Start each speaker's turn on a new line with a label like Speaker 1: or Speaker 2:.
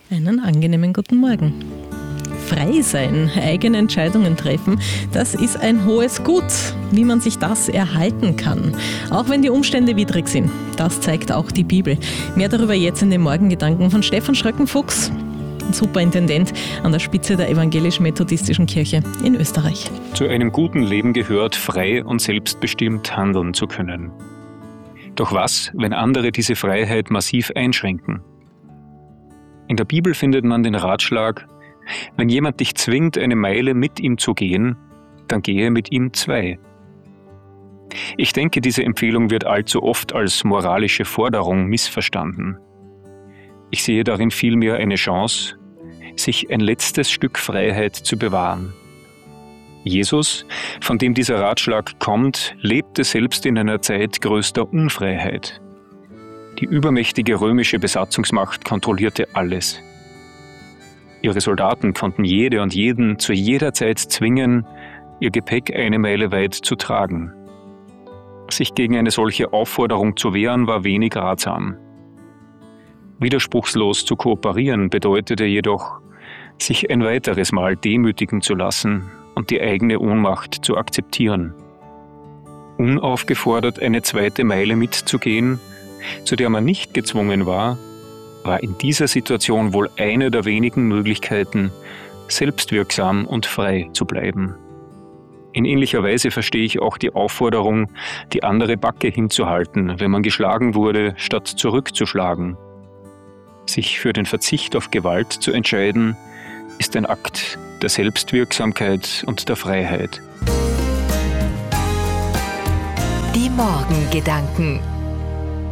Speaker 1: Einen angenehmen guten Morgen. Frei sein, eigene Entscheidungen treffen, das ist ein hohes Gut. Wie man sich das erhalten kann, auch wenn die Umstände widrig sind, das zeigt auch die Bibel. Mehr darüber jetzt in den Morgengedanken von Stefan Schröcken-Fuchs, Superintendent an der Spitze der Evangelisch-Methodistischen Kirche in Österreich.
Speaker 2: Zu einem guten Leben gehört, frei und selbstbestimmt handeln zu können. Doch was, wenn andere diese Freiheit massiv einschränken? In der Bibel findet man den Ratschlag: Wenn jemand dich zwingt, eine Meile mit ihm zu gehen, dann gehe mit ihm 2. Ich denke, diese Empfehlung wird allzu oft als moralische Forderung missverstanden. Ich sehe darin vielmehr eine Chance, sich ein letztes Stück Freiheit zu bewahren. Jesus, von dem dieser Ratschlag kommt, lebte selbst in einer Zeit größter Unfreiheit. Die übermächtige römische Besatzungsmacht kontrollierte alles. Ihre Soldaten konnten jede und jeden zu jeder Zeit zwingen, ihr Gepäck eine Meile weit zu tragen. Sich gegen eine solche Aufforderung zu wehren, war wenig ratsam. Widerspruchslos zu kooperieren bedeutete jedoch, sich ein weiteres Mal demütigen zu lassen und die eigene Ohnmacht zu akzeptieren. Unaufgefordert eine 2. Meile mitzugehen, zu der man nicht gezwungen war in dieser Situation wohl eine der wenigen Möglichkeiten, selbstwirksam und frei zu bleiben. In ähnlicher Weise verstehe ich auch die Aufforderung, die andere Backe hinzuhalten, wenn man geschlagen wurde, statt zurückzuschlagen. Sich für den Verzicht auf Gewalt zu entscheiden, ist ein Akt der Selbstwirksamkeit und der Freiheit.
Speaker 3: Die Morgengedanken.